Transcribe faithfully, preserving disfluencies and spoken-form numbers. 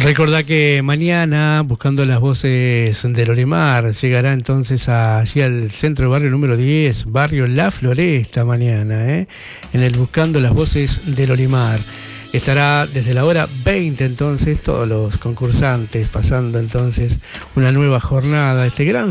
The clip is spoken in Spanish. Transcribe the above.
Recordá que mañana, buscando las voces del Olimar, llegará entonces allí al centro del barrio número diez, barrio La Floresta, mañana, ¿eh? en el Buscando las voces del Olimar. Estará desde la hora veinte entonces todos los concursantes pasando entonces una nueva jornada, este gran